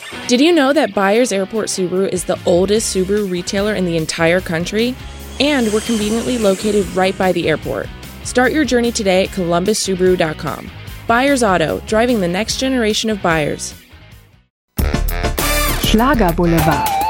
Did you know that Byers Airport Subaru is the oldest Subaru retailer in the entire country? And we're conveniently located right by the airport. Start your journey today at columbussubaru.com. Byers Auto, driving the next generation of buyers. Schlager Boulevard.